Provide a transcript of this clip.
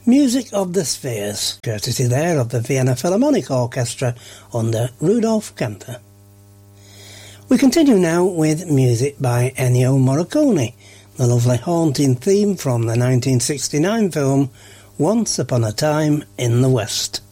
Music of the Spheres, courtesy there of the Vienna Philharmonic Orchestra under Rudolf Kemper. We continue now with music by Ennio Morricone, the lovely haunting theme from the 1969 film Once Upon a Time in the West.